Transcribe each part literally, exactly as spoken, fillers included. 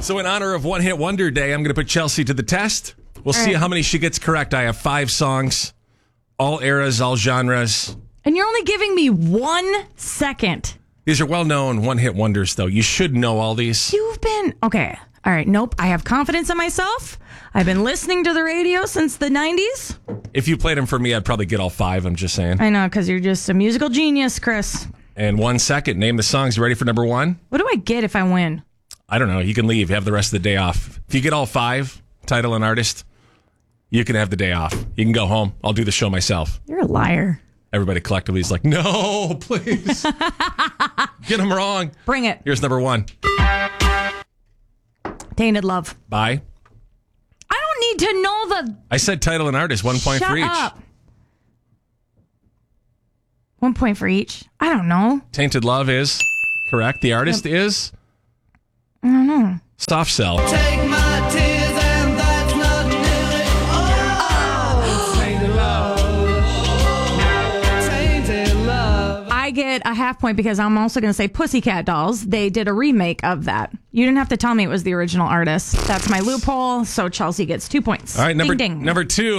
So in honor of One Hit Wonder Day, I'm going to put Chelsea to the test. We'll all see right. how many she gets correct. I have five songs, all eras, all genres. And you're only giving me one second. These are well-known one-hit wonders, though. You should know all these. You've been... Okay. All right. Nope. I have confidence in myself. I've been listening to the radio since the nineties. If you played them for me, I'd probably get all five. I'm just saying. I know, because you're just a musical genius, Chris. And one second, name the songs. You ready for number one? What do I get if I win? I don't know. You can leave. You have the rest of the day off. If you get all five, title and artist, you can have the day off. You can go home. I'll do the show myself. You're a liar. Everybody collectively is like, no, please. Get them wrong. Bring it. Here's number one. Tainted Love. Bye. I don't need to know the... I said title and artist. One point Shut for each. up. One point for each. I don't know. Tainted Love is correct. The artist is... I don't know. Soft Cell. Take my tears and that's not nearly all. Tainted love. Tainted love. I get a half point because I'm also going to say Pussycat Dolls. They did a remake of that. You didn't have to tell me it was the original artist. That's my loophole. So Chelsea gets two points. All right, number ding, ding. number two.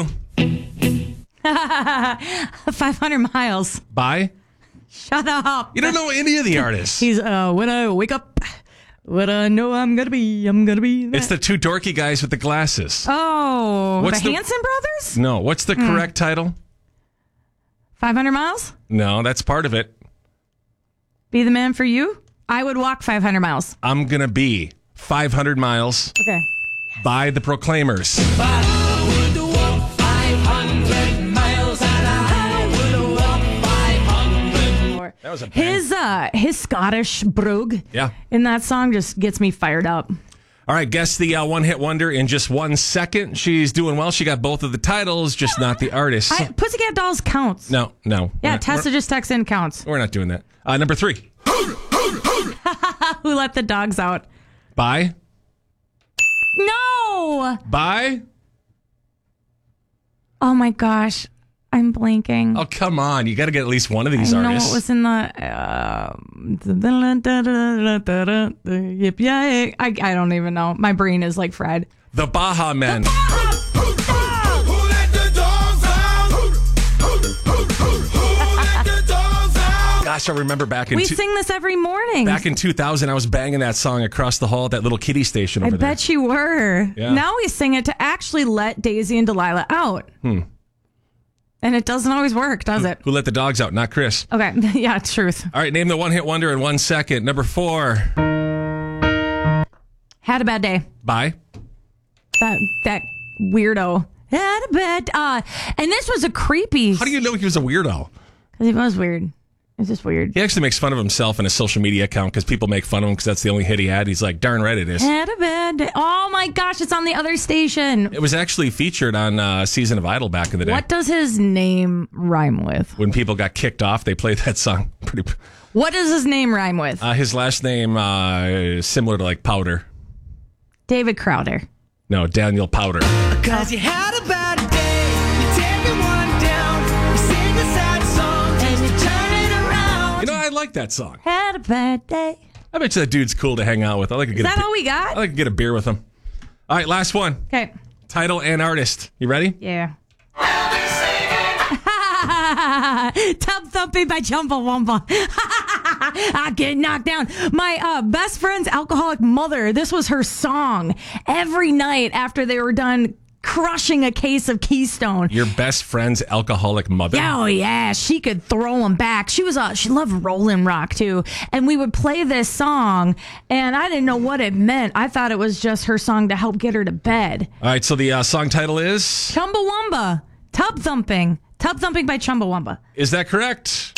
five hundred miles. Bye. Shut up. You don't know any of the artists. He's uh when I wake up, what I know I'm gonna be, I'm gonna be. That. It's the two dorky guys with the glasses. Oh, What's the the- Hanson brothers. No, what's the correct title? five hundred miles. No, that's part of it. Be the man for you. I would walk five hundred miles. I'm gonna be five hundred miles Okay. by the Proclaimers. I would walk five hundred miles and I would walk five hundred more. That was a bang. His uh his Scottish brogue Yeah. in that song just gets me fired up. All right, guess the uh, one-hit wonder in just one second. She's doing well. She got both of the titles, just not the artist. I, Pussycat Dolls counts. no, no. Yeah, We're not- Tessa we're, just text in counts. we're not doing that. Uh, number three. Who let the dogs out? Bye. No. Bye. Oh my gosh, I'm blanking. Oh, come on. You got to get at least one of these I know artists. what was in the. Uh, yip, yeah, I, I don't even know. My brain is like fried. The Baha Men. Who let the dogs out? Who let the dogs out? Gosh, I remember back in We two- sing this every morning. back in two thousand, I was banging that song across the hall at that little kiddie station I over there. bet you were. Yeah. Now we sing it to actually let Daisy and Delilah out. Hmm. And it doesn't always work, does it? Who let the dogs out? Not Chris. Okay. Yeah, truth. All right, name the one-hit wonder in one second. Number four. Had a bad day. Bye. That that weirdo. Had a bad uh and this was a creepy How do you know he was a weirdo? because he was weird. It's just weird. He actually makes fun of himself in his social media account because people make fun of him because that's the only hit he had. He's like, darn right it is. Had a bad day. Oh my gosh, it's on the other station. It was actually featured on uh, Season of Idol back in the day. What does his name rhyme with? When people got kicked off, they played that song. Pretty. What does his name rhyme with? Uh, his last name uh, is similar to like Powder. David Crowder. No, Daniel Powder. Cause you had a bad day, you take it one down, you sing a sad song, and you turn it around. You know, I like that song. Had a bad day. I bet you that dude's cool to hang out with. I like to Is get. that a, all we I got? like to get a beer with him. All right, last one. Okay. Title and artist. You ready? Yeah. Tub Thumping by Chumbawamba. I get knocked down. My uh, best friend's alcoholic mother, this was her song every night after they were done crushing a case of Keystone. Your best friend's alcoholic mother. Oh yeah, she could throw them back. She was uh, she loved Rolling Rock too, and we would play this song, and I didn't know what it meant. I thought it was just her song to help get her to bed. All right, so the uh, song title is. Chumbawamba, Tub Thumping, Tub Thumping by Chumbawamba. Is that correct?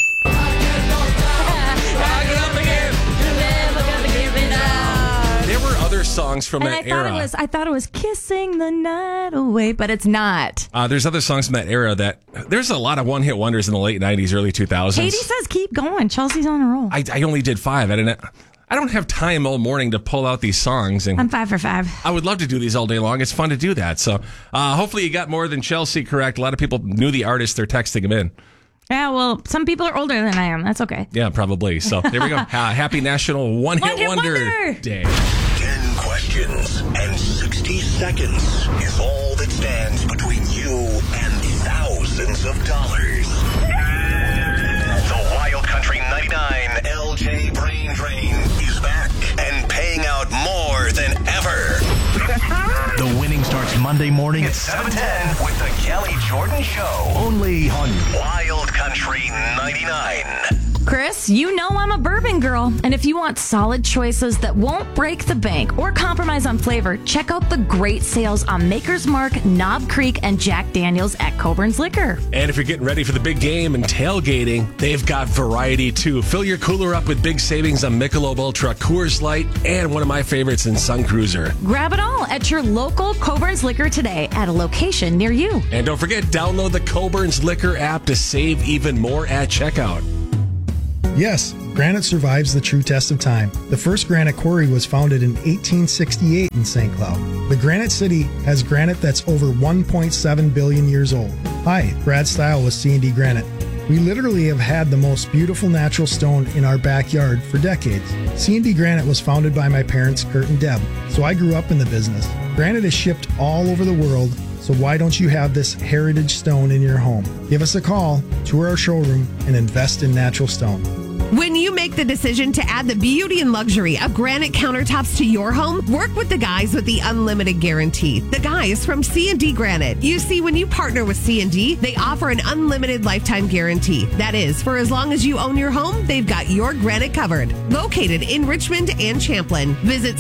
There were other songs from And that I thought era. it was I thought it was Kissing the Night Away, but it's not. Uh, there's other songs from that era that there's a lot of one-hit wonders in the late nineties, early two thousands. Katie says keep going. Chelsea's on a roll. I, I only did five. I didn't. I don't have time all morning to pull out these songs, and I'm five for five. I would love to do these all day long. It's fun to do that. So uh, hopefully you got more than Chelsea correct. A lot of people knew the artist. They're texting them in. Yeah, well, some people are older than I am. That's okay. Yeah, probably. So there we go. Uh, happy National One Hit One Hit Wonder Wonder. Day. ten questions. questions and sixty seconds is all that stands between you and thousands of dollars. The Wild Country ninety-nine L J Brain Drain is back and paying out more than ever. The winning starts Monday morning at seven ten with the Kelly Jordan Show. Only on Wild Country ninety-nine. Chris, you know I'm a bourbon girl, and if you want solid choices that won't break the bank or compromise on flavor, check out the great sales on Maker's Mark, Knob Creek, and Jack Daniels at Coburn's Liquor. And if you're getting ready for the big game and tailgating, they've got variety too. Fill your cooler up with big savings on Michelob Ultra, Coors Light, and one of my favorites in Sun Cruiser. Grab it all at your local Coburn's Liquor today at a location near you. And don't forget, download the Coburn's Liquor app to save even more at checkout. Yes, granite survives the true test of time. The first granite quarry was founded in eighteen sixty-eight in Saint Cloud. The Granite City has granite that's over one point seven billion years old. Hi, Brad Stile with C and D Granite. We literally have had the most beautiful natural stone in our backyard for decades. C and D Granite was founded by my parents, Kurt and Deb, so I grew up in the business. Granite is shipped all over the world, so why don't you have this heritage stone in your home? Give us a call, tour our showroom, and invest in natural stone. When you make the decision to add the beauty and luxury of granite countertops to your home, work with the guys with the unlimited guarantee. The guys from C and D Granite. You see, when you partner with C and D, they offer an unlimited lifetime guarantee. That is, for as long as you own your home, they've got your granite covered. Located in Richmond and Champlin. Visit